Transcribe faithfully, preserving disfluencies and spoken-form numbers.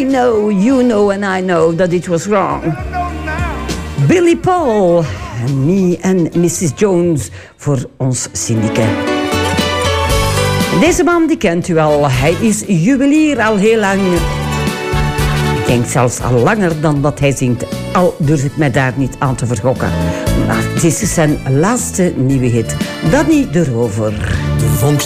We know, you know and I know that it was wrong. Billy Paul, me en missus Jones voor ons Cindyke. Deze man die kent u al. Hij is juwelier al heel lang. Ik denk zelfs al langer dan dat hij zingt. Al durf ik mij daar niet aan te vergokken. Maar dit is zijn laatste nieuwe hit. Danny de Rover.